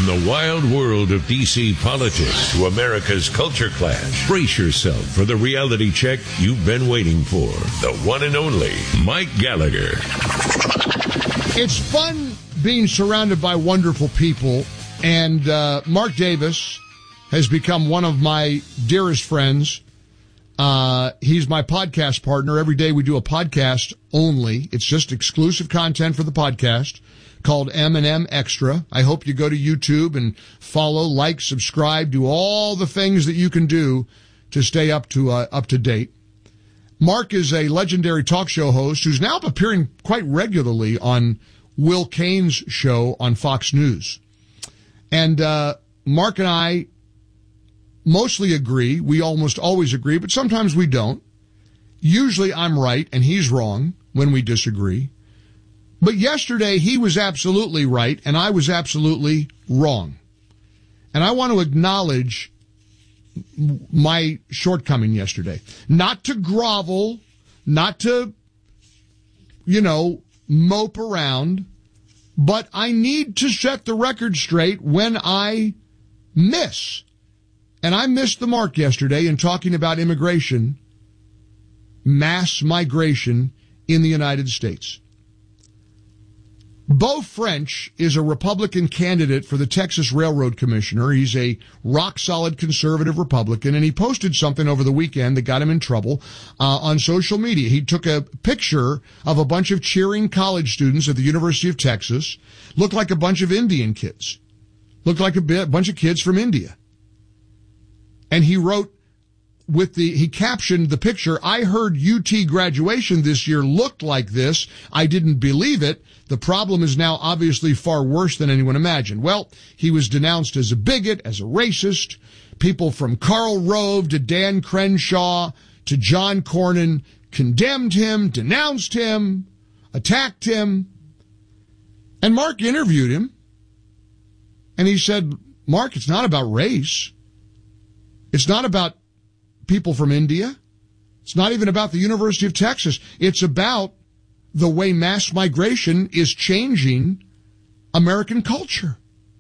From the wild world of D.C. politics to America's culture clash, brace yourself for the reality check you've been waiting for. The one and only Mike Gallagher. It's fun being surrounded by wonderful people, and Mark Davis has become one of my dearest friends. He's my podcast partner. Every day we do a podcast only. It's just exclusive content for the podcast called M&M Extra. I hope you go to YouTube and follow, like, subscribe, do all the things that you can do to stay up to date. Mark is a legendary talk show host who's now appearing quite regularly on Will Cain's show on Fox News. And Mark and I mostly agree. We almost always agree, but sometimes we don't. Usually I'm right and he's wrong when we disagree. But yesterday he was absolutely right and I was absolutely wrong. And I want to acknowledge my shortcoming yesterday. Not to grovel, not to, mope around, but I need to set the record straight when I miss. And I missed the mark yesterday in talking about immigration, mass migration in the United States. Beau French is a Republican candidate for the Texas Railroad Commissioner. He's a rock-solid conservative Republican, and he posted something over the weekend that got him in trouble on social media. He took a picture of a bunch of cheering college students at the University of Texas. Looked like a bunch of Indian kids. Looked like a bunch of kids from India. And he wrote, he captioned the picture, "I heard UT graduation this year looked like this. I didn't believe it. The problem is now obviously far worse than anyone imagined." Well, he was denounced as a bigot, as a racist. People from Karl Rove to Dan Crenshaw to John Cornyn condemned him, denounced him, attacked him. And Mark interviewed him. And he said, "Mark, it's not about race. It's not about people from India. It's not even about the University of Texas. It's about the way mass migration is changing American culture."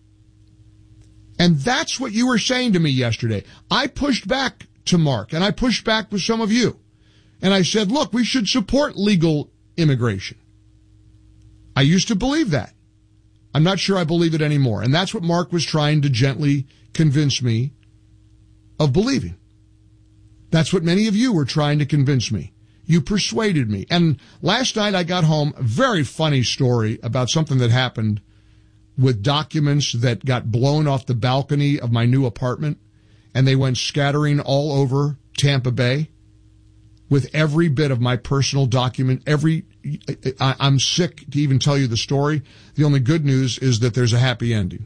And that's what you were saying to me yesterday. I pushed back to Mark, and I pushed back with some of you. And I said, look, we should support legal immigration. I used to believe that. I'm not sure I believe it anymore. And that's what Mark was trying to gently convince me of believing. That's what many of you were trying to convince me. You persuaded me. And last night I got home, a very funny story about something that happened with documents that got blown off the balcony of my new apartment, and they went scattering all over Tampa Bay with every bit of my personal document. I'm sick to even tell you the story. The only good news is that there's a happy ending.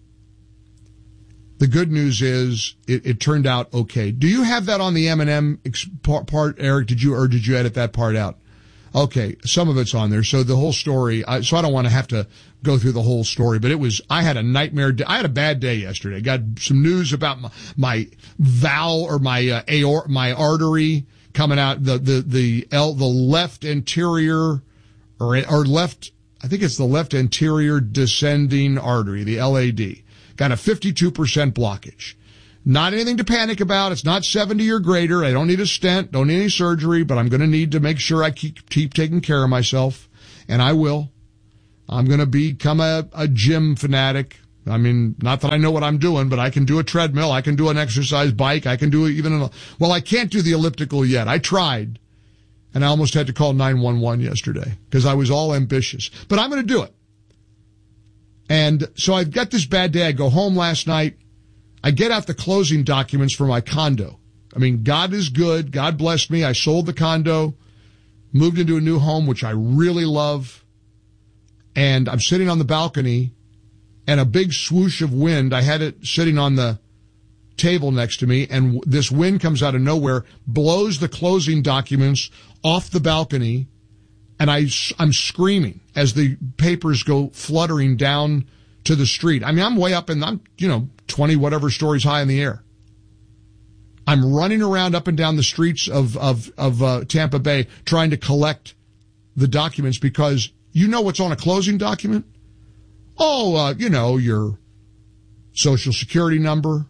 The good news is it turned out okay. Do you have that on the M&M part, Eric? Did you edit that part out? Okay, some of it's on there. So the whole story, so I don't want to have to go through the whole story, but I had a nightmare day. I had a bad day yesterday. Got some news about my valve or my artery coming out, the left anterior or left, I think it's the left anterior descending artery, the LAD. Got a 52% blockage. Not anything to panic about. It's not 70 or greater. I don't need a stent, don't need any surgery, but I'm going to need to make sure I keep taking care of myself, and I will. I'm going to become a gym fanatic. I mean, not that I know what I'm doing, but I can do a treadmill. I can do an exercise bike. I can do I can't do the elliptical yet. I tried, and I almost had to call 911 yesterday because I was all ambitious. But I'm going to do it. And so I've got this bad day. I go home last night. I get out the closing documents for my condo. I mean, God is good. God blessed me. I sold the condo, moved into a new home, which I really love. And I'm sitting on the balcony, and a big swoosh of wind. I had it sitting on the table next to me, and this wind comes out of nowhere, blows the closing documents off the balcony, and I'm screaming as the papers go fluttering down to the street. I mean, I'm way up and I'm 20 whatever stories high in the air. I'm running around up and down the streets of Tampa Bay trying to collect the documents because you know what's on a closing document? Your Social Security number,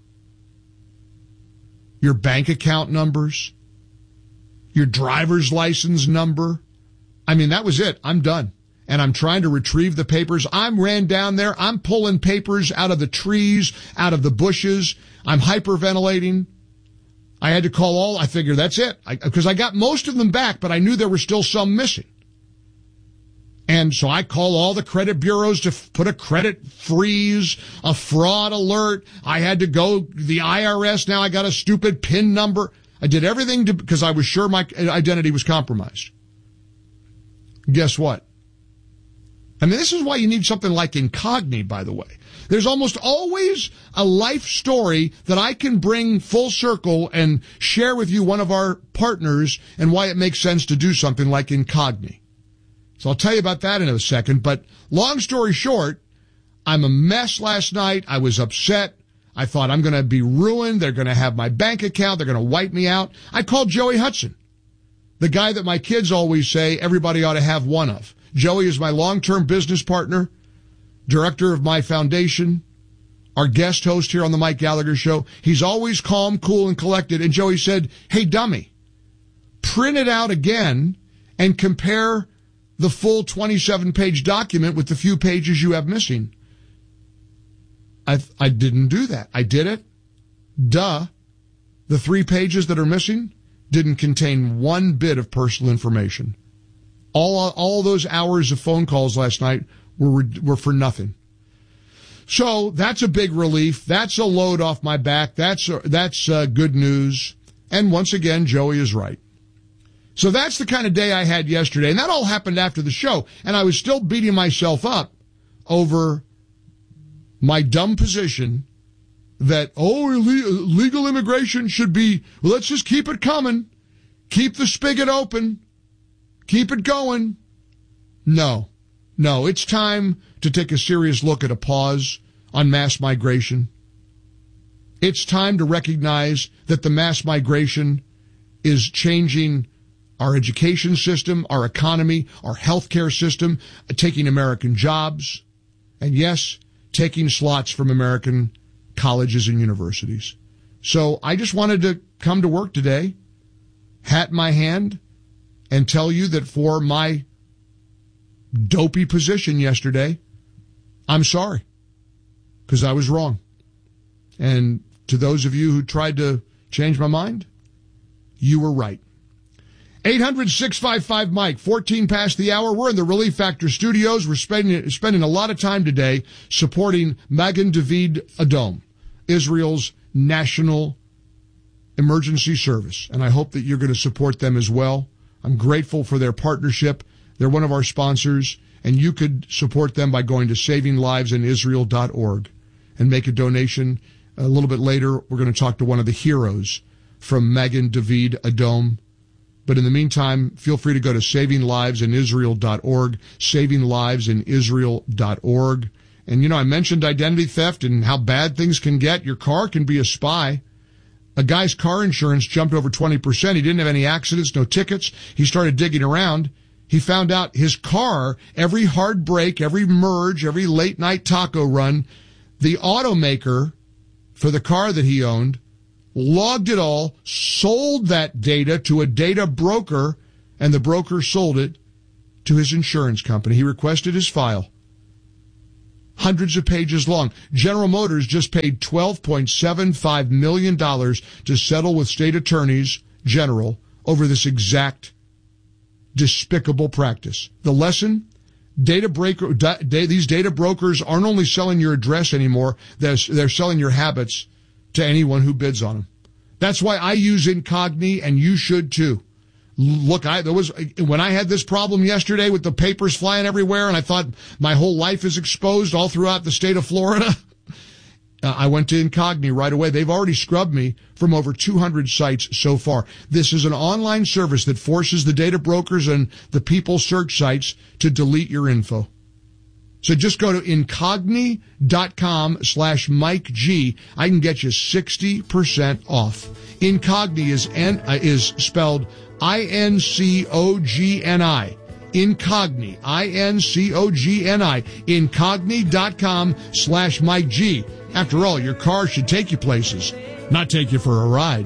your bank account numbers, your driver's license number. I mean, that was it. I'm done. And I'm trying to retrieve the papers. I ran down there. I'm pulling papers out of the trees, out of the bushes. I'm hyperventilating. I had to call I figured that's it. Because I got most of them back, but I knew there were still some missing. And so I call all the credit bureaus to put a credit freeze, a fraud alert. I had to go, the IRS, now I got a stupid PIN number. I did everything because I was sure my identity was compromised. Guess what? I mean, this is why you need something like Incogni, by the way. There's almost always a life story that I can bring full circle and share with you, one of our partners, and why it makes sense to do something like Incogni. So I'll tell you about that in a second. But long story short, I'm a mess last night. I was upset. I thought I'm going to be ruined. They're going to have my bank account. They're going to wipe me out. I called Joey Hudson, the guy that my kids always say everybody ought to have one of. Joey is my long-term business partner, director of my foundation, our guest host here on the Mike Gallagher Show. He's always calm, cool, and collected. And Joey said, hey, dummy, print it out again and compare the full 27-page document with the few pages you have missing. I didn't do that. I did it. Duh. The 3 pages that are missing didn't contain one bit of personal information. All those hours of phone calls last night were for nothing. So that's a big relief. That's a load off my back. That's good news. And once again, Joey is right. So that's the kind of day I had yesterday. And that all happened after the show. And I was still beating myself up over my dumb position that, illegal immigration should be, let's just keep it coming. Keep the spigot open. Keep it going. No, it's time to take a serious look at a pause on mass migration. It's time to recognize that the mass migration is changing our education system, our economy, our healthcare system, taking American jobs, and yes, taking slots from American colleges and universities. So I just wanted to come to work today, hat in my hand, and tell you that for my dopey position yesterday, I'm sorry, because I was wrong. And to those of you who tried to change my mind, you were right. 800-655-MIKE, 14 past the hour. We're in the Relief Factor studios. We're spending a lot of time today supporting Magen David Adom, Israel's national emergency service. And I hope that you're going to support them as well. I'm grateful for their partnership. They're one of our sponsors, and you could support them by going to savinglivesinisrael.org and make a donation. A little bit later, we're going to talk to one of the heroes from Magen David Adom. But in the meantime, feel free to go to savinglivesinisrael.org, savinglivesinisrael.org. And, I mentioned identity theft and how bad things can get. Your car can be a spy. A guy's car insurance jumped over 20%. He didn't have any accidents, no tickets. He started digging around. He found out his car, every hard break, every merge, every late-night taco run, the automaker for the car that he owned logged it all, sold that data to a data broker, and the broker sold it to his insurance company. He requested his file. Hundreds of pages long. General Motors just paid $12.75 million to settle with state attorneys general over this exact despicable practice. The lesson? These data brokers aren't only selling your address anymore, they're selling your habits to anyone who bids on them. That's why I use Incogni, and you should too. Look, when I had this problem yesterday with the papers flying everywhere, and I thought my whole life is exposed all throughout the state of Florida, I went to Incogni right away. They've already scrubbed me from over 200 sites so far. This is an online service that forces the data brokers and the people search sites to delete your info. So just go to incogni.com/MikeG. I can get you 60% off. Incogni is spelled INCOGNI. Incogni, INCOGNI, incogni.com/Mike G. After all, your car should take you places, not take you for a ride.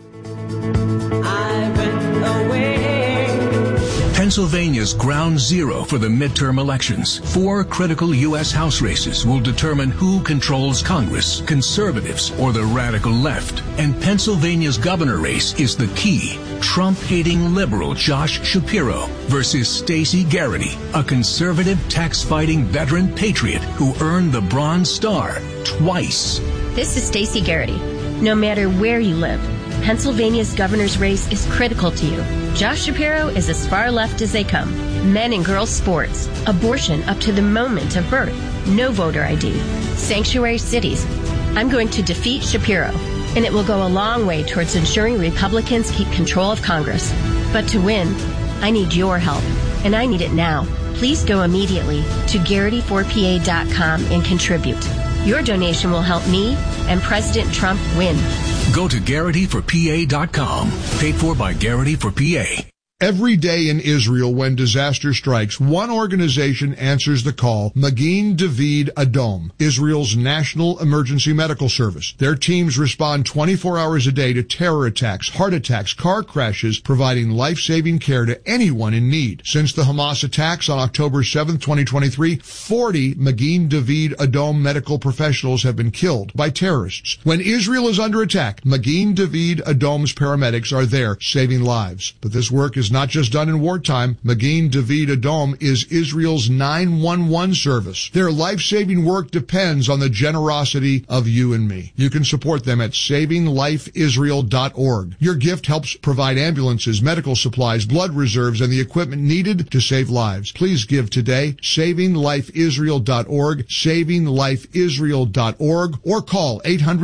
I went away. Pennsylvania's ground zero for the midterm elections. 4 critical U.S. House races will determine who controls Congress, conservatives or the radical left. And Pennsylvania's governor race is the key. Trump-hating liberal Josh Shapiro versus Stacey Garrity, a conservative tax-fighting veteran patriot who earned the Bronze Star twice. This is Stacey Garrity. No matter where you live, Pennsylvania's governor's race is critical to you. Josh Shapiro is as far left as they come. Men and girls sports, abortion up to the moment of birth, no voter ID, sanctuary cities. I'm going to defeat Shapiro, and it will go a long way towards ensuring Republicans keep control of Congress. But to win, I need your help, and I need it now. Please go immediately to Garrity4PA.com and contribute. Your donation will help me and President Trump win. Go to Garrity4PA.com. Paid for by Garrity for PA. Every day in Israel when disaster strikes, one organization answers the call, Magen David Adom, Israel's national emergency medical service. Their teams respond 24 hours a day to terror attacks, heart attacks, car crashes, providing life-saving care to anyone in need. Since the Hamas attacks on October 7, 2023, 40 Magen David Adom medical professionals have been killed by terrorists. When Israel is under attack, Magen David Adom's paramedics are there saving lives. But this work is not just done in wartime. Magen David Adom is Israel's 911 service. Their life-saving work depends on the generosity of you and me. You can support them at SavingLifeIsrael.org. Your gift helps provide ambulances, medical supplies, blood reserves, and the equipment needed to save lives. Please give today. SavingLifeIsrael.org, SavingLifeIsrael.org, or call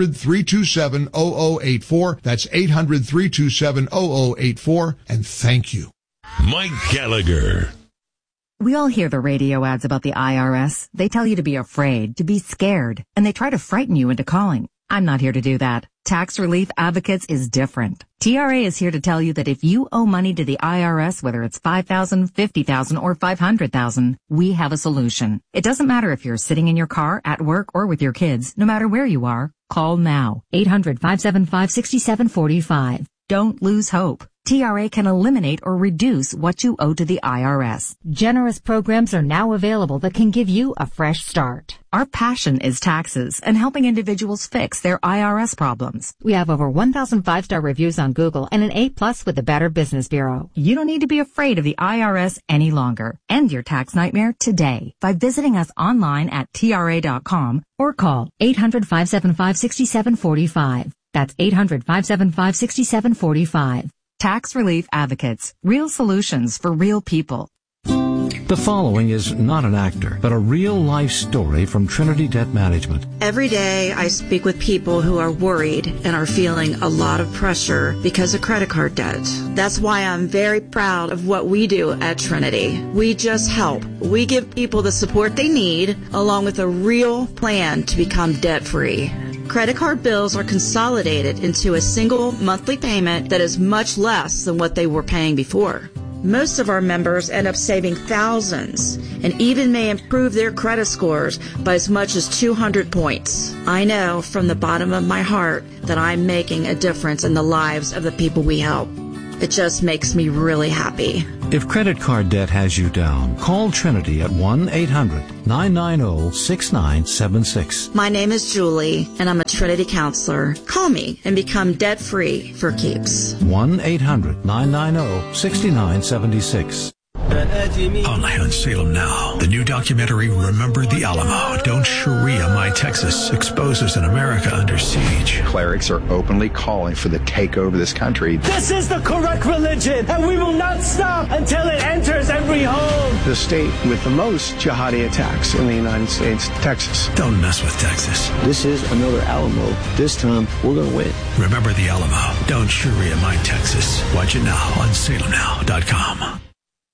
800-327-0084. That's 800-327-0084. And thank you. Mike Gallagher. We all hear the radio ads about the IRS. They tell you to be afraid, to be scared, and they try to frighten you into calling. I'm not here to do that. Tax Relief Advocates is different. TRA is here to tell you that if you owe money to the IRS, whether it's $5,000, $50,000, or $500,000, we have a solution. It doesn't matter if you're sitting in your car, at work, or with your kids. No matter where you are, call now. 800-575-6745. Don't lose hope. TRA can eliminate or reduce what you owe to the IRS. Generous programs are now available that can give you a fresh start. Our passion is taxes and helping individuals fix their IRS problems. We have over 1,000 5-star reviews on Google and an A+ with the Better Business Bureau. You don't need to be afraid of the IRS any longer. End your tax nightmare today by visiting us online at TRA.com or call 800-575-6745. That's 800-575-6745. Tax Relief Advocates. Real solutions for real people. The following is not an actor, but a real-life story from Trinity Debt Management. Every day I speak with people who are worried and are feeling a lot of pressure because of credit card debt. That's why I'm very proud of what we do at Trinity. We just help. We give people the support they need, along with a real plan to become debt-free. Credit card bills are consolidated into a single monthly payment that is much less than what they were paying before. Most of our members end up saving thousands and even may improve their credit scores by as much as 200 points. I know from the bottom of my heart that I'm making a difference in the lives of the people we help. It just makes me really happy. If credit card debt has you down, call Trinity at 1-800-990-6976. My name is Julie, and I'm a Trinity counselor. Call me and become debt-free for keeps. 1-800-990-6976. Only on Salem Now. The new documentary, Remember the Alamo. Don't Sharia My Texas, exposes an America under siege. Clerics are openly calling for the takeover of this country. This is the correct religion, and we will not stop until it enters every home. The state with the most jihadi attacks in the United States, Texas. Don't mess with Texas. This is another Alamo. This time, we're going to win. Remember the Alamo. Don't Sharia My Texas. Watch it now on SalemNow.com.